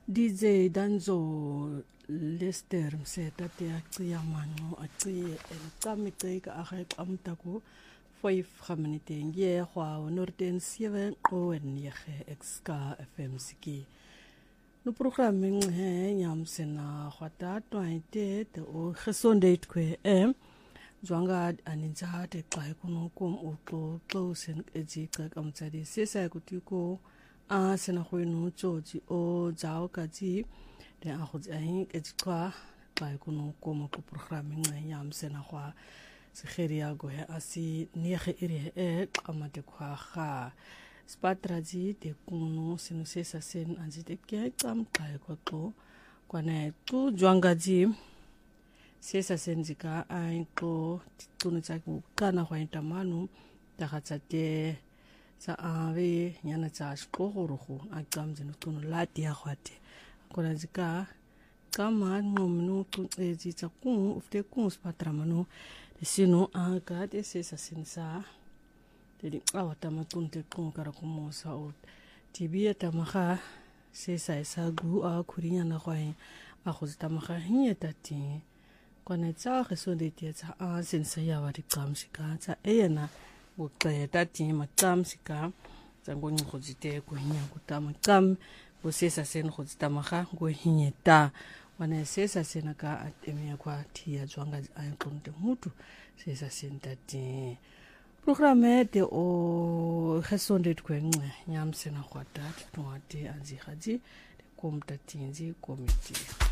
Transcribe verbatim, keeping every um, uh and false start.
D J Danzo Lester mseta te acia mano acia el kamite arek amtaku five minute ngie kwa norden seven o nege exka F M siki no programming he nyam sena khata twaite te o gesonde kwe em zwanga aninza te kai kuno kom o to closen eji ka kamtsadi sesa kutiko a sena khwenu choji o jao kaji de a khotsi ahin etsikwa kai kuno kom ko programming nyam sena khwa segeria go he asi nege iri e amate kwa kha spatraji de kuno sino sesa sen anji de ke kam kai ko to kwane tu jwangaji sesa senzika ai ko tunu tsaku kana kwa intamanu takatsate sa ave nyana tsa shkohorohu akamze no tunu lati ya khwate kona zika kama ngomnu tu ezi tsaku ufte kun spatramanu sino anga de sesa sensa de awata matunte kun karakumosa o tibia tamaha sesa esa gu a kurinya na khwai a khuztamaha hinyatati kwana tsa gesonde te tsa a sensa ya wa dikamsika tsa ena o tseta ti makamsika tsa ngoni khuzite ko hinya kutama kam bo sesa sen khuztamaha go hinyeta wana sesa senaka atemia kwa tia zwanga ayonte mutu sesa sentati programme de o gesonde kwenye nyam sena kwata twati anzi haji de komtatinzi komiti